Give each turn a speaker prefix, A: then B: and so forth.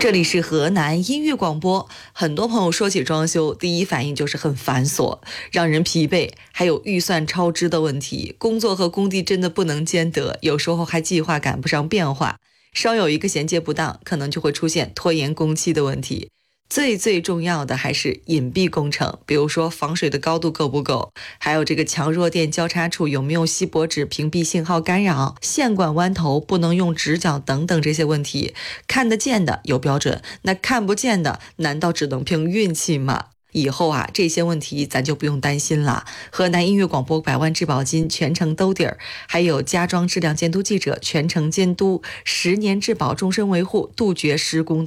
A: 这里是河南音乐广播。很多朋友说起装修，第一反应就是很繁琐，让人疲惫，还有预算超支的问题。工作和工地真的不能兼得，有时候还计划赶不上变化，稍有一个衔接不当，可能就会出现拖延工期的问题。最重要的还是隐蔽工程，比如说防水的高度够不够，还有这个强弱电交叉处有没有锡箔纸屏蔽信号干扰，线管弯头不能用直角等等这些问题。看得见的有标准，那看不见的难道只能凭运气吗？以后啊，这些问题咱就不用担心了。河南音乐广播百万质保金全程兜底儿，还有家装质量监督记者全程监督，10年质保终身维护，杜绝施工